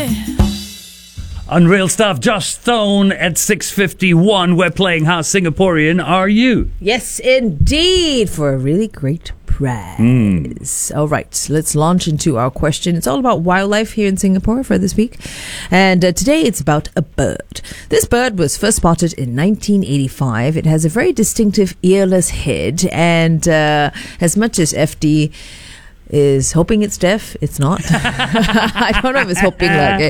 Unreal stuff. Josh Stone at 6:51. We're playing How Singaporean Are You? Yes, indeed, for a really great prize. All right, let's launch into our question. It's all about wildlife here in Singapore for this week. And today it's about a bird. This bird was first spotted in 1985. It has a very distinctive earless head. And as much as FD is hoping it's deaf, it's not. I don't know if it's hoping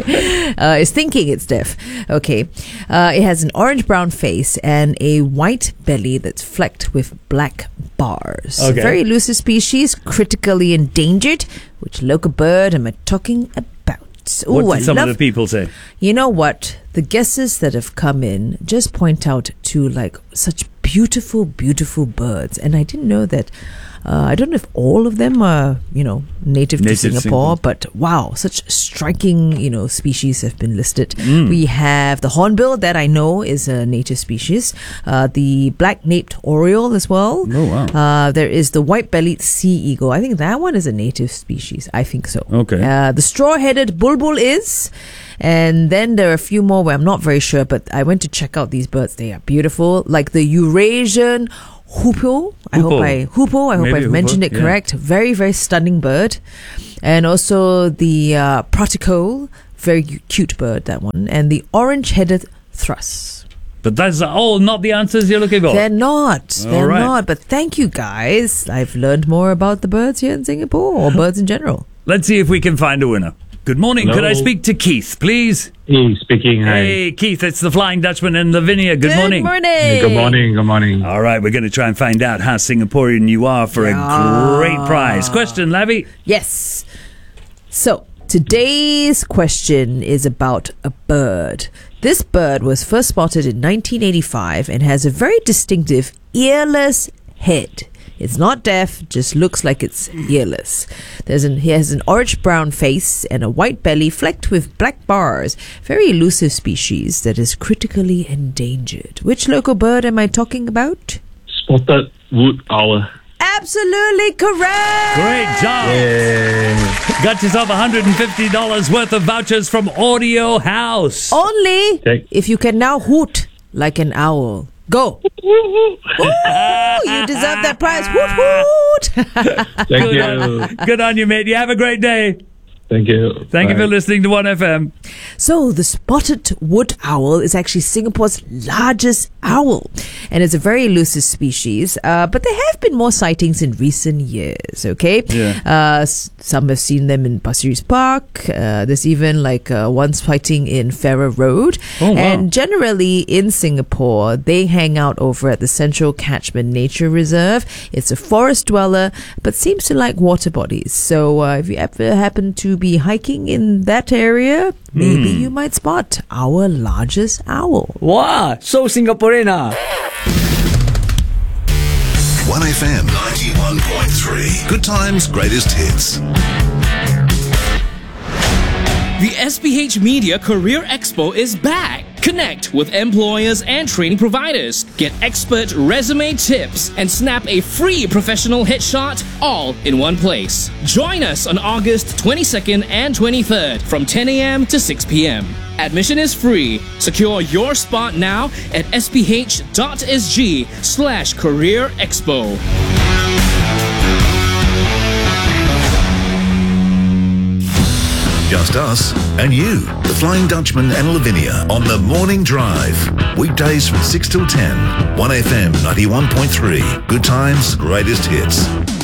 it's thinking it's deaf. Okay. It has an orange-brown face and a white belly that's flecked with black bars. Okay. Very elusive species, critically endangered. Which local bird am I talking about? Ooh, What did some of the people say? You know what? The guesses that have come in just point out to such beautiful, beautiful birds. And I didn't know that. I don't know if all of them are, native to Singapore, but wow, such striking, species have been listed. We have the hornbill that I know is a native species, the black-naped oriole as well. Oh, wow. There is the white-bellied sea eagle. I think that one is a native species. I think so. Okay. The straw-headed bulbul is. And then there are a few more where I'm not very sure, but I went to check out these birds. They are beautiful, like the Eurasian hoopoe. I hope I've mentioned it correct. Very, very stunning bird. And also the protocole, very cute bird, that one. And the orange-headed thrush. But that's all not the answers you're looking for. They're not. They're right. not. But thank you, guys. I've learned more about the birds here in Singapore, or birds in general. Let's see if we can find a winner. Good morning. Hello. Could I speak to Keith, please? Hey, speaking. Hi. Hey, Keith, it's the Flying Dutchman in Lavinia. Good morning. Good morning. Good morning. All right, we're going to try and find out how Singaporean you are for a great prize. Question, Lavi? Yes. So, today's question is about a bird. This bird was first spotted in 1985 and has a very distinctive earless head. It's not deaf, just looks like it's earless. He has an orange-brown face and a white belly flecked with black bars. Very elusive species that is critically endangered. Which local bird am I talking about? Spotted wood owl. Absolutely correct! Great job. Yay. Got yourself $150 worth of vouchers from Audio House. Only Okay. if you can now hoot like an owl. Go! Ooh, you deserve that prize. Hoot hoot! Thank you. Good on you, mate. You have a great day. Thank you. Thank you Bye. for listening to 1FM. So, the spotted wood owl is actually Singapore's largest owl. And it's a very elusive species. But there have been more sightings in recent years, okay? Yeah. Some have seen them in Pasir Ris Park. There's even one sighting in Farrer Road. Oh, wow. And generally in Singapore, they hang out over at the Central Catchment Nature Reserve. It's a forest dweller, but seems to like water bodies. So if you ever happen to be hiking in that area, maybe you might spot our largest owl. Wow, so Singaporean. 1FM 91.3. Good times, greatest hits. The SPH Media Career Expo is back. Connect with employers and training providers. Get expert resume tips and snap a free professional headshot all in one place. Join us on August 22nd and 23rd from 10 a.m. to 6 p.m. Admission is free. Secure your spot now at sph.sg/career expo. Just us and you. The Flying Dutchman and Lavinia on the Morning Drive. Weekdays from 6 till 10. 1FM 91.3. Good times, greatest hits.